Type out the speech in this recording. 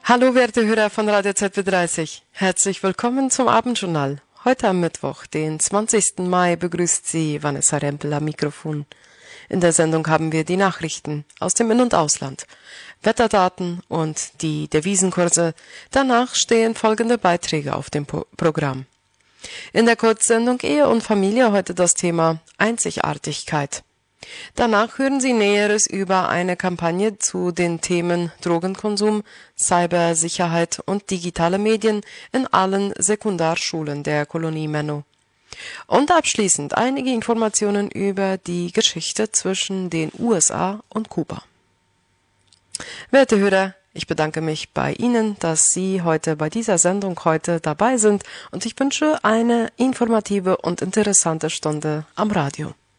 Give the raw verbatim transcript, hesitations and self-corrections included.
Hallo, werte Hörer von Radio Z B dreißig. Herzlich willkommen zum Abendjournal. Heute am Mittwoch, den zwanzigsten Mai, begrüßt Sie Vanessa Rempel am Mikrofon. In der Sendung haben wir die Nachrichten aus dem In- und Ausland, Wetterdaten und die Devisenkurse. Danach stehen folgende Beiträge auf dem po- Programm. In der Kurzsendung Ehe und Familie heute das Thema Einzigartigkeit. Danach hören Sie Näheres über eine Kampagne zu den Themen Drogenkonsum, Cybersicherheit und digitale Medien in allen Sekundarschulen der Kolonie Menno. Und abschließend einige Informationen über die Geschichte zwischen den U S A und Kuba. Werte Hörer, ich bedanke mich bei Ihnen, dass Sie heute bei dieser Sendung heute dabei sind und ich wünsche eine informative und interessante Stunde am Radio.